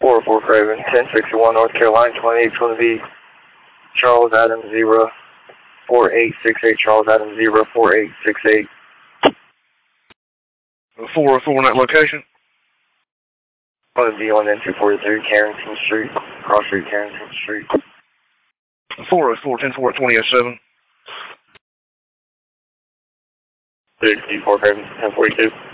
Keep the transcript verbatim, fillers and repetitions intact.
four oh four Craven, ten sixty-one North Carolina, twenty-eight twenty B, Charles Adams, zero, four eight six eight, Charles Adams, zero, four eight six eight. four oh four in that location? Going to be on N two forty-three, Carrington Street, Cross Street, Carrington Street. four oh four, ten four, twenty oh seven. three four Craven, ten forty-two.